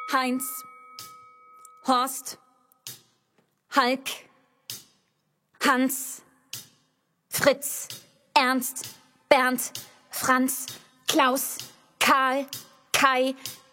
Heinz, Horst, Halk, Hans, Fritz, Ernst, Bernd, Franz, Klaus, Karl, Kai,